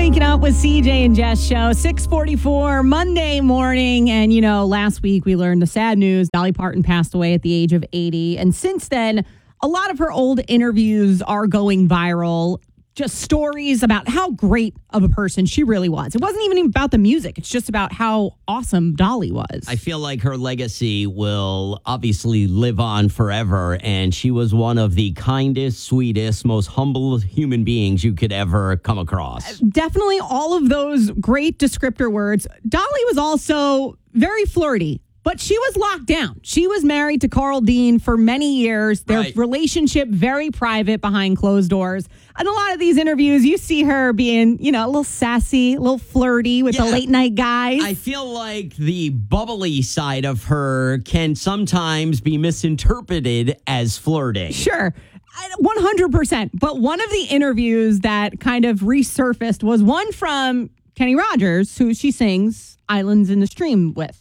Waking Up with CJ and Jess show, 6:44 Monday morning. And, last week we learned the sad news. Dolly Parton passed away at the age of 80. And since then, a lot of her old interviews are going viral. Just stories about how great of a person she really was. It wasn't even about the music. It's just about how awesome Dolly was. I feel like her legacy will obviously live on forever. And she was one of the kindest, sweetest, most humble human beings you could ever come across. Definitely all of those great descriptor words. Dolly was also very flirty. But she was locked down. She was married to Carl Dean for many years. Their relationship very private behind closed doors. And a lot of these interviews, you see her being, a little sassy, a little flirty with the late night guys. I feel like the bubbly side of her can sometimes be misinterpreted as flirting. Sure. 100%. But one of the interviews that kind of resurfaced was one from Kenny Rogers, who she sings Islands in the Stream with.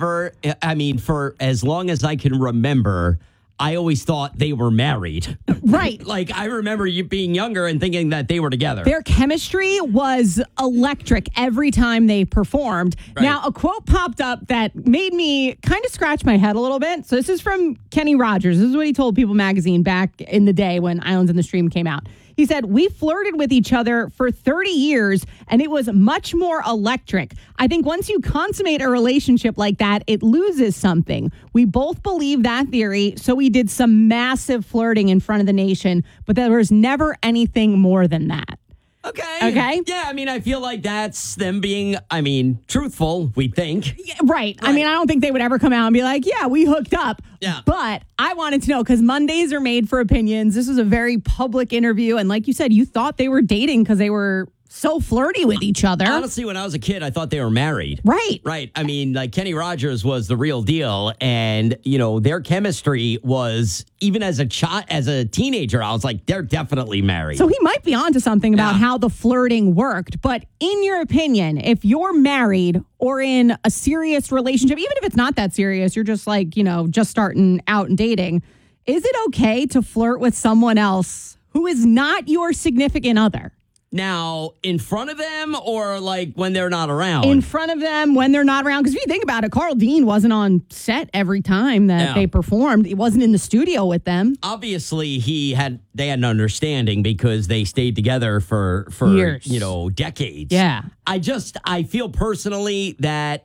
For as long as I can remember, I always thought they were married. Right. I remember you being younger and thinking that they were together. Their chemistry was electric every time they performed. Right. Now, a quote popped up that made me kind of scratch my head a little bit. So this is from Kenny Rogers. This is what he told People magazine back in the day when Islands in the Stream came out. He said, "We flirted with each other for 30 years, and it was much more electric. I think once you consummate a relationship like that, it loses something. We both believe that theory, so we did some massive flirting in front of the nation, but there was never anything more than that." Okay. Yeah, I feel like that's them being, truthful, we think. Yeah, right. I don't think they would ever come out and be like, yeah, we hooked up. Yeah. But I wanted to know, because Mondays are made for opinions. This was a very public interview. And like you said, you thought they were dating because they were so flirty with each other. Honestly, when I was a kid, I thought they were married. Right. Kenny Rogers was the real deal. And, their chemistry was, even as a teenager, I was like, they're definitely married. So he might be onto something about how the flirting worked. But in your opinion, if you're married or in a serious relationship, even if it's not that serious, you're just just starting out and dating, is it okay to flirt with someone else who is not your significant other? Now, in front of them or when they're not around? In front of them when they're not around. Because if you think about it, Carl Dean wasn't on set every time that they performed. He wasn't in the studio with them. Obviously, they had an understanding because they stayed together for years. Decades. Yeah. I feel personally that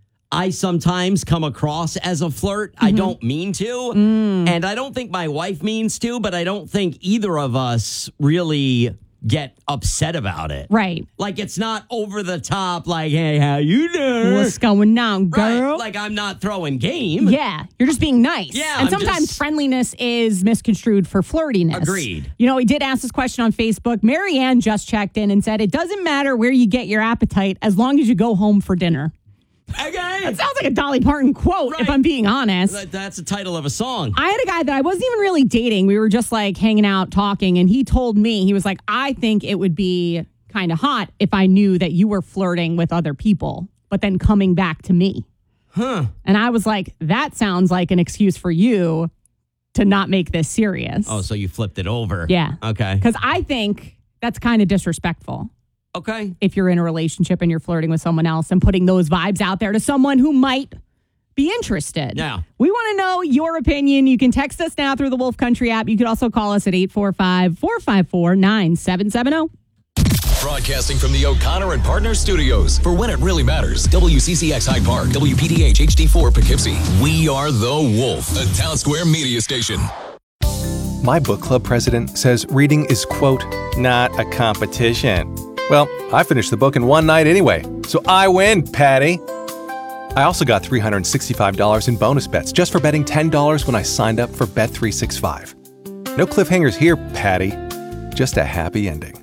I sometimes come across as a flirt. I don't mean to. And I don't think my wife means to, but I don't think either of us really get upset about it. Right. It's not over the top, hey, how you doing? What's going on, girl? Right. I'm not throwing game. Yeah. You're just being nice. Yeah. And sometimes friendliness is misconstrued for flirtiness. Agreed. We did ask this question on Facebook. Marianne just checked in and said, it doesn't matter where you get your appetite as long as you go home for dinner. Okay. That sounds like a Dolly Parton quote, if I'm being honest. That's the title of a song. I had a guy that I wasn't even really dating. We were just hanging out, talking, and he told me, he was like, I think it would be kind of hot if I knew that you were flirting with other people, but then coming back to me. Huh. And I was like, that sounds like an excuse for you to not make this serious. Oh, so you flipped it over. Yeah. Okay. Because I think that's kind of disrespectful. Okay. If you're in a relationship and you're flirting with someone else and putting those vibes out there to someone who might be interested. Yeah. We want to know your opinion. You can text us now through the Wolf Country app. You could also call us at 845-454-9770. Broadcasting from the O'Connor and Partners Studios for When It Really Matters. WCCX Hyde Park, WPDH HD4 Poughkeepsie. We are The Wolf, a Town Square media station. My book club president says reading is, quote, not a competition. Well, I finished the book in one night anyway, so I win, Patty. I also got $365 in bonus bets just for betting $10 when I signed up for Bet365. No cliffhangers here, Patty. Just a happy ending.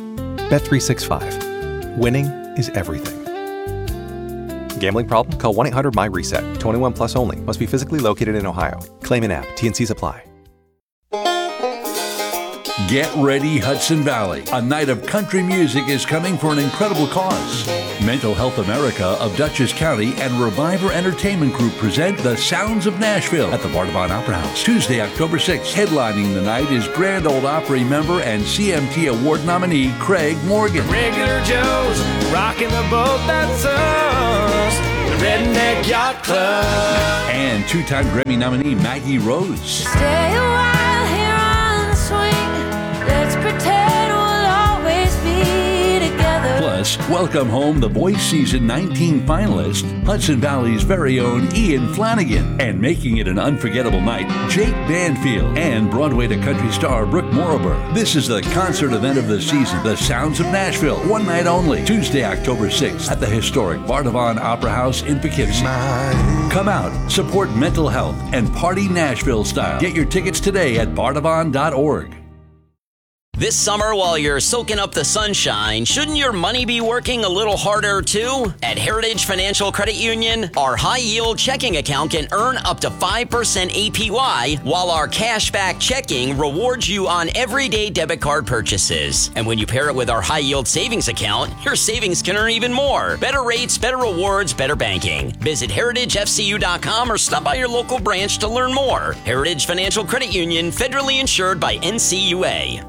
Bet365. Winning is everything. Gambling problem? Call 1-800-MY-RESET. 21 plus only. Must be physically located in Ohio. Claim an app. T&Cs apply. Get ready, Hudson Valley. A night of country music is coming for an incredible cause. Mental Health America of Dutchess County and Reviver Entertainment Group present The Sounds of Nashville at the Bardavon Opera House. Tuesday, October 6th. Headlining the night is Grand Ole Opry member and CMT Award nominee Craig Morgan. Regular Joe's rocking the boat that's us, the Redneck Yacht Club. And two-time Grammy nominee Maggie Rose. Stay a while here on the swing. Let's pretend we'll always be together. Plus, welcome home the Voice Season 19 finalist, Hudson Valley's very own Ian Flanagan. And making it an unforgettable night, Jake Banfield and Broadway to country star Brooke Morrober. This is the concert event of the season, The Sounds of Nashville. One night only, Tuesday, October 6th at the historic Bardavon Opera House in Poughkeepsie. Come out, support mental health, and party Nashville style. Get your tickets today at bardavon.org. This summer, while you're soaking up the sunshine, shouldn't your money be working a little harder too? At Heritage Financial Credit Union, our high-yield checking account can earn up to 5% APY, while our cashback checking rewards you on everyday debit card purchases. And when you pair it with our high-yield savings account, your savings can earn even more. Better rates, better rewards, better banking. Visit heritagefcu.com or stop by your local branch to learn more. Heritage Financial Credit Union, federally insured by NCUA.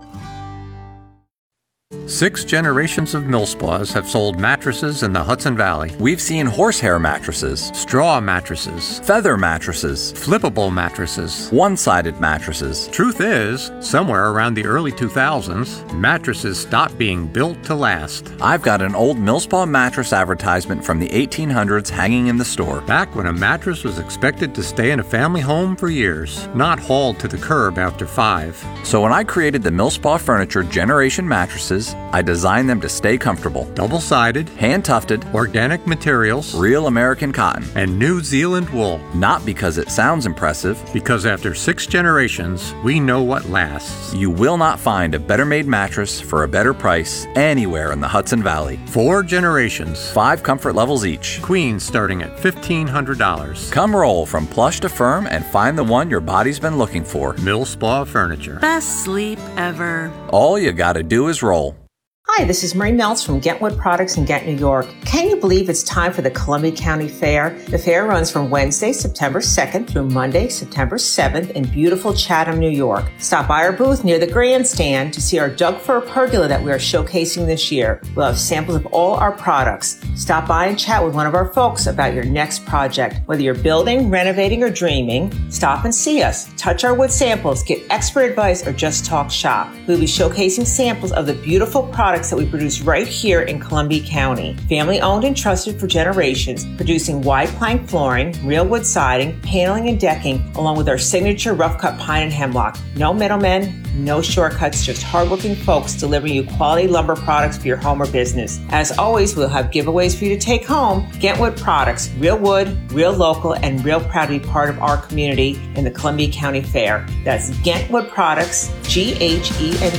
6 generations of Millspaws have sold mattresses in the Hudson Valley. We've seen horsehair mattresses, Straw mattresses, feather mattresses, flippable mattresses, one-sided mattresses. Truth is, somewhere around the early 2000s, mattresses stopped being built to last. I've got an old Millspaw mattress advertisement from the 1800s hanging in the store. Back when a mattress was expected to stay in a family home for years, not hauled to the curb after 5. So when I created the Millspaw Furniture Generation mattresses, I designed them to stay comfortable. Double-sided, hand-tufted, organic materials, real American cotton, and New Zealand wool. Not because it sounds impressive. Because after 6 generations, we know what lasts. You will not find a better-made mattress for a better price anywhere in the Hudson Valley. 4 generations. 5 comfort levels each. Queen starting at $1,500. Come roll from plush to firm and find the one your body's been looking for. Millspaw Furniture. Best sleep ever. All you gotta do is roll. Hi, this is Marie Meltz from Gentwood Products in Ghent, New York. Can you believe it's time for the Columbia County Fair? The fair runs from Wednesday, September 2nd through Monday, September 7th in beautiful Chatham, New York. Stop by our booth near the grandstand to see our Doug Fir pergola that we are showcasing this year. We'll have samples of all our products. Stop by and chat with one of our folks about your next project. Whether you're building, renovating, or dreaming, stop and see us. Touch our wood samples, get expert advice, or just talk shop. We'll be showcasing samples of the beautiful products that we produce right here in Columbia County. Family owned and trusted for generations, producing wide plank flooring, real wood siding, paneling, and decking, along with our signature rough cut pine and hemlock. No middlemen, no shortcuts, just hardworking folks delivering you quality lumber products for your home or business. As always, we'll have giveaways for you to take home. Gentwood Products, real wood, real local, and real proud to be part of our community in the Columbia County Fair. That's Gentwood Products, GHENT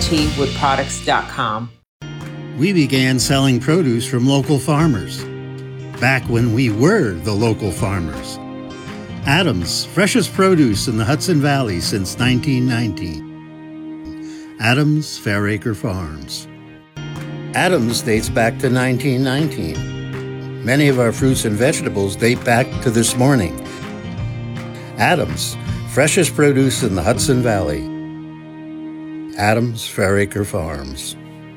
woodproducts.com. We began selling produce from local farmers, back when we were the local farmers. Adams, freshest produce in the Hudson Valley since 1919. Adams Fairacre Farms. Adams dates back to 1919. Many of our fruits and vegetables date back to this morning. Adams, freshest produce in the Hudson Valley. Adams Fairacre Farms.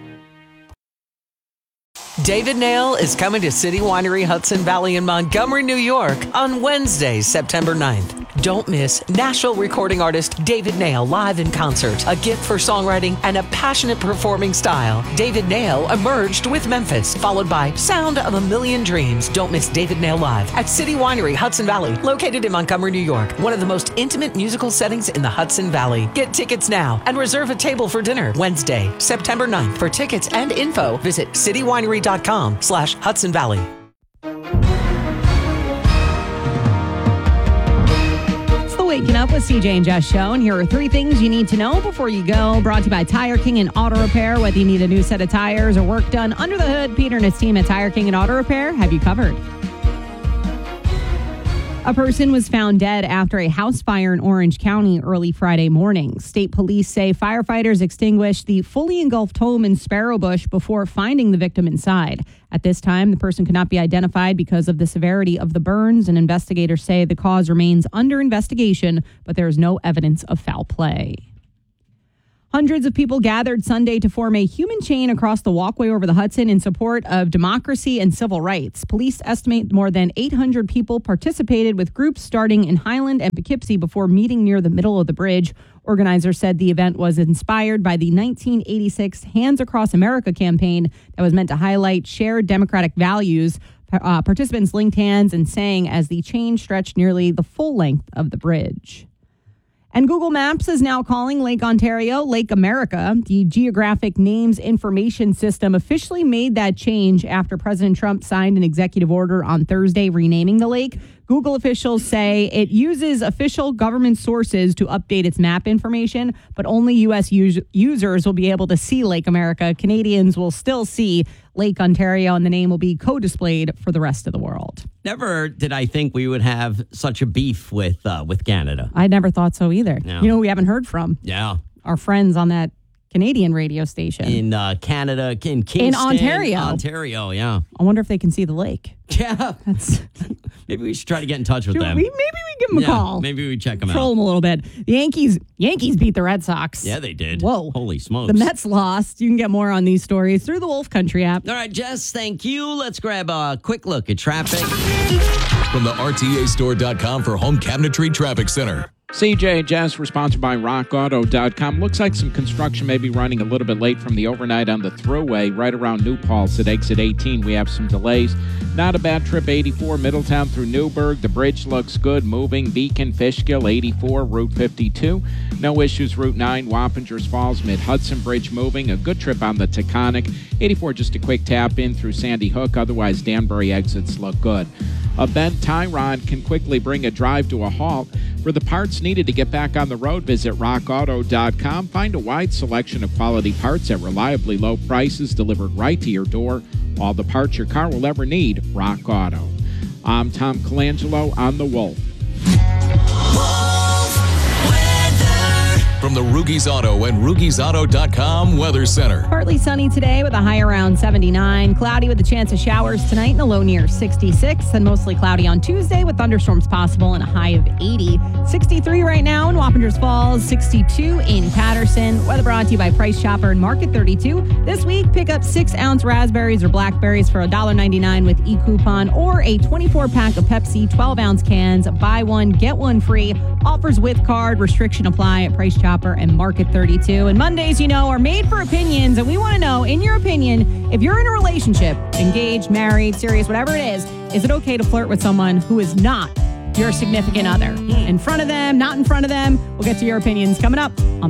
David Nail is coming to City Winery Hudson Valley in Montgomery, New York on Wednesday, September 9th. Don't miss Nashville recording artist David Nail live in concert, a gift for songwriting and a passionate performing style. David Nail emerged with Memphis, followed by Sound of a Million Dreams. Don't miss David Nail live at City Winery Hudson Valley, located in Montgomery, New York, one of the most intimate musical settings in the Hudson Valley. Get tickets now and reserve a table for dinner Wednesday, September 9th. For tickets and info, visit citywinery.com/Hudson Valley. Waking Up with CJ and Jess show, and here are 3 things you need to know before you go. Brought to you by Tire King and Auto Repair. Whether you need a new set of tires or work done under the hood, Peter and his team at Tire King and Auto Repair have you covered. A person was found dead after a house fire in Orange County early Friday morning. State police say firefighters extinguished the fully engulfed home in Sparrow Bush before finding the victim inside. At this time, the person could not be identified because of the severity of the burns, and investigators say the cause remains under investigation, but there is no evidence of foul play. Hundreds of people gathered Sunday to form a human chain across the walkway over the Hudson in support of democracy and civil rights. Police estimate more than 800 people participated, with groups starting in Highland and Poughkeepsie before meeting near the middle of the bridge. Organizers said the event was inspired by the 1986 Hands Across America campaign that was meant to highlight shared democratic values. Participants linked hands and sang as the chain stretched nearly the full length of the bridge. And Google Maps is now calling Lake Ontario Lake America. The Geographic Names Information System officially made that change after President Trump signed an executive order on Thursday renaming the lake. Google officials say it uses official government sources to update its map information, but only U.S. users will be able to see Lake America. Canadians will still see Lake Ontario, and the name will be co-displayed for the rest of the world. Never did I think we would have such a beef with Canada. I never thought so either. No. You know who we haven't heard from? Yeah. Our friends on that Canadian radio station. In Canada, in Kingston. In Ontario. Ontario, yeah. I wonder if they can see the lake. Yeah. Maybe we should try to get in touch with them. Maybe we give them a call. Maybe we check them Troll out. them a little bit. The Yankees beat the Red Sox. Yeah, they did. Whoa. Holy smokes. The Mets lost. You can get more on these stories through the Wolf Country app. All right, Jess, thank you. Let's grab a quick look at traffic. From the RTAstore.com for home cabinetry traffic center. CJ and Jess were sponsored by RockAuto.com. Looks like some construction may be running a little bit late from the overnight on the thruway right around New Paltz at exit 18. We have some delays. Not a bad trip, 84 Middletown through Newburgh. The bridge looks good. Moving Beacon, Fishkill, 84, Route 52. No issues, Route 9, Wappingers Falls, Mid-Hudson Bridge moving. A good trip on the Taconic. 84, just a quick tap in through Sandy Hook. Otherwise, Danbury exits look good. A bent tie rod can quickly bring a drive to a halt. For the parts needed to get back on the road, visit rockauto.com. Find a wide selection of quality parts at reliably low prices delivered right to your door. All the parts your car will ever need, Rock Auto. I'm Tom Colangelo on The Wolf. From the Rugies Auto and RugiesAuto.com Weather Center. Partly sunny today with a high around 79. Cloudy with a chance of showers tonight and a low near 66. And mostly cloudy on Tuesday with thunderstorms possible and a high of 80. 63 right now in Wappingers Falls. 62 in Patterson. Weather brought to you by Price Chopper and Market 32. This week, pick up 6-ounce raspberries or blackberries for $1.99 with e-coupon, or a 24-pack of Pepsi 12-ounce cans. Buy one, get one free. Offers with card. Restriction apply at Price Chopper and Market 32. And Mondays, you know, are made for opinions. And we want to know, in your opinion, if you're in a relationship, engaged, married, serious, whatever it is it okay to flirt with someone who is not your significant other? In front of them, not in front of them? We'll get to your opinions coming up on